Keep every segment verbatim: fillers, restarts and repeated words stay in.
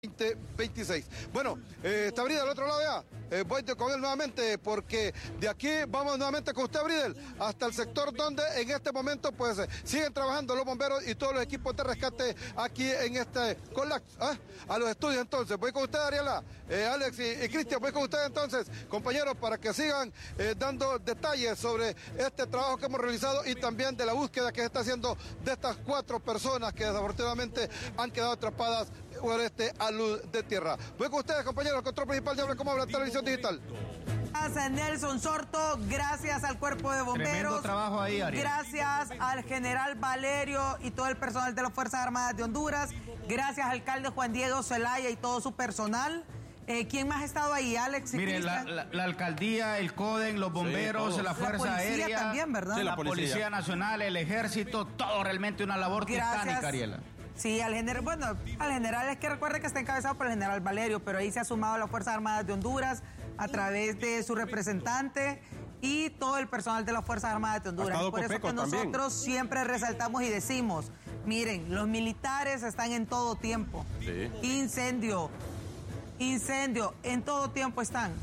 veinte veintiséis. Bueno, eh, está Bridel al otro lado ya. Eh, voy de, con él nuevamente porque de aquí vamos nuevamente con usted, Bridel, hasta el sector donde en este momento pues eh, siguen trabajando los bomberos y todos los equipos de rescate aquí en este con la, ¿ah? a los estudios. Entonces voy con usted, Ariela, eh, Alex y, y Cristian, voy con ustedes entonces, compañeros, para que sigan eh, dando detalles sobre este trabajo que hemos realizado y también de la búsqueda que se está haciendo de estas cuatro personas que desafortunadamente han quedado atrapadas por este alud de tierra. Voy con ustedes, compañeros, el control principal de Habla Como Habla Televisión Digital. Gracias, Nelson Sorto, gracias al cuerpo de bomberos. Tremendo trabajo ahí, Ariel. Gracias al general Valerio y todo el personal de las Fuerzas Armadas de Honduras. Gracias al alcalde Juan Diego Zelaya y todo su personal. Eh, ¿Quién más ha estado ahí, Alex? Mire, la, la, la alcaldía, el CODEN, los bomberos, sí, la Fuerza la policía Aérea, también, ¿verdad? Sí, la, la policía. policía Nacional, el Ejército, todo realmente una labor gracias. titánica, Ariela. Sí, al general, bueno, al general es que recuerde que está encabezado por el general Valerio, pero ahí se ha sumado las Fuerzas Armadas de Honduras a través de su representante y todo el personal de las Fuerzas Armadas de Honduras. Por eso que nosotros también. siempre resaltamos y decimos, miren, los militares están en todo tiempo. Sí. Incendio, incendio, en todo tiempo están.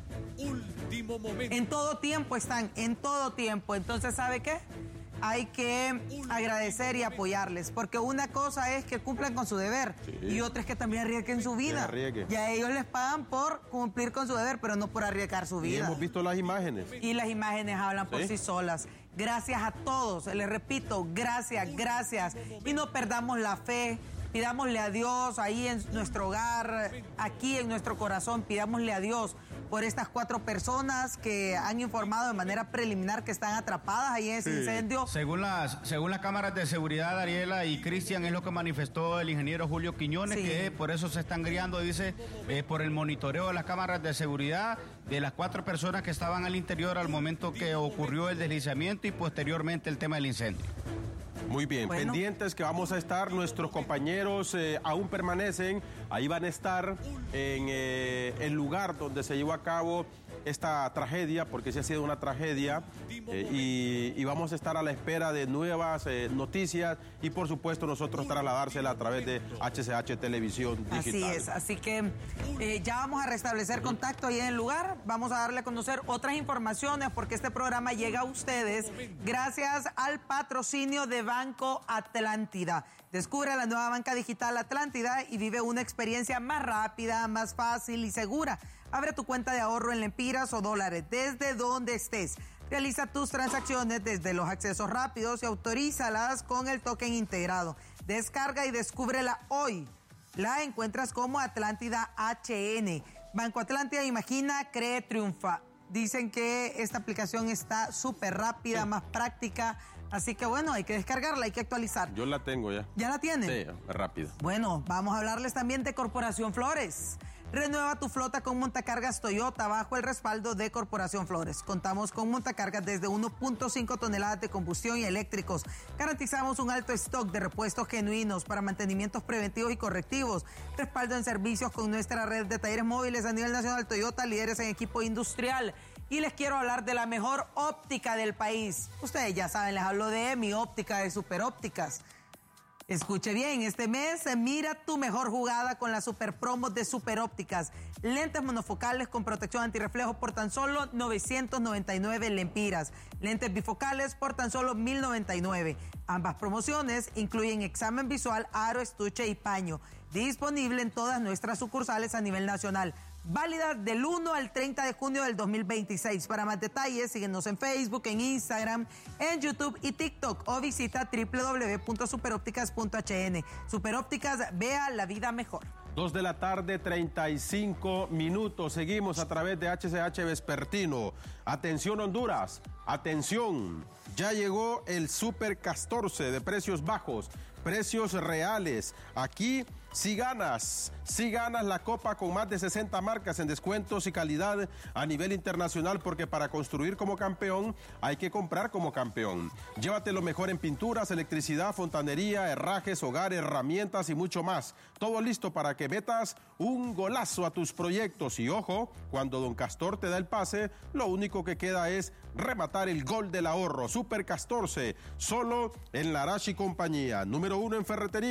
Último momento. En todo tiempo están, en todo tiempo. Entonces, ¿sabe qué? Hay que agradecer y apoyarles, porque una cosa es que cumplan con su deber sí. y otra es que también arriesguen su vida. Y a ellos les pagan por cumplir con su deber, pero no por arriesgar su vida. Y hemos visto las imágenes. Y las imágenes hablan ¿Sí? por sí solas. Gracias a todos, les repito, gracias, gracias. Y no perdamos la fe. Pidámosle a Dios ahí en nuestro hogar, aquí en nuestro corazón, pidámosle a Dios por estas cuatro personas que han informado de manera preliminar que están atrapadas ahí en ese sí. incendio. Según las, según las cámaras de seguridad, Ariela y Cristian, es lo que manifestó el ingeniero Julio Quiñones, sí. que por eso se están guiando, dice, eh, por el monitoreo de las cámaras de seguridad de las cuatro personas que estaban al interior al momento que ocurrió el deslizamiento y posteriormente el tema del incendio. Muy bien, bueno. pendientes que vamos a estar, nuestros compañeros eh, aún permanecen, ahí van a estar en eh, el lugar donde se llevó a cabo esta tragedia, porque sí ha sido una tragedia, eh, y, y vamos a estar a la espera de nuevas eh, noticias y por supuesto nosotros trasladársela a través de H C H Televisión Digital. Así es, así que eh, ya vamos a restablecer contacto ahí en el lugar, vamos a darle a conocer otras informaciones porque este programa llega a ustedes gracias al patrocinio de Banco Atlántida. Descubre la nueva banca digital Atlántida y vive una experiencia más rápida, más fácil y segura. Abre tu cuenta de ahorro en lempiras o dólares desde donde estés. Realiza tus transacciones desde los accesos rápidos y autorízalas con el token integrado. Descarga y descúbrela hoy. La encuentras como Atlántida H N. Banco Atlántida, imagina, cree, triunfa. Dicen que esta aplicación está súper rápida, sí. más práctica. Así que bueno, hay que descargarla, hay que actualizar. Yo la tengo ya. ¿Ya la tiene? Sí, rápido. Bueno, vamos a hablarles también de Corporación Flores. Renueva tu flota con montacargas Toyota bajo el respaldo de Corporación Flores. Contamos con montacargas desde uno punto cinco toneladas de combustión y eléctricos. Garantizamos un alto stock de repuestos genuinos para mantenimientos preventivos y correctivos. Respaldo en servicios con nuestra red de talleres móviles a nivel nacional Toyota, líderes en equipo industrial. Y les quiero hablar de la mejor óptica del país. Ustedes ya saben, les hablo de mi óptica de Super Ópticas. Escuche bien, este mes mira tu mejor jugada con las super promos de Super Ópticas. Lentes monofocales con protección antirreflejo por tan solo novecientos noventa y nueve lempiras. Lentes bifocales por tan solo mil noventa y nueve. Ambas promociones incluyen examen visual, aro, estuche y paño. Disponible en todas nuestras sucursales a nivel nacional. Válida del uno al treinta de junio del dos mil veintiséis. Para más detalles, síguenos en Facebook, en Instagram, en YouTube y TikTok o visita doble u doble u doble u punto superópticas punto h n. Superópticas, vea la vida mejor. Dos de la tarde, treinta y cinco minutos. Seguimos a través de H C H Vespertino. Atención Honduras, atención. Ya llegó el Super Castorce de precios bajos, precios reales. Aquí si ganas, si ganas la copa con más de sesenta marcas en descuentos y calidad a nivel internacional, porque para construir como campeón hay que comprar como campeón. Llévate lo mejor en pinturas, electricidad, fontanería, herrajes, hogar, herramientas y mucho más. Todo listo para que metas un golazo a tus proyectos. Y ojo, cuando Don Castor te da el pase, lo único que queda es rematar el gol del ahorro. Super Castorce, solo en Larache y compañía. Número uno en ferretería,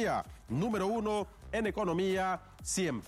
número uno en economía siempre.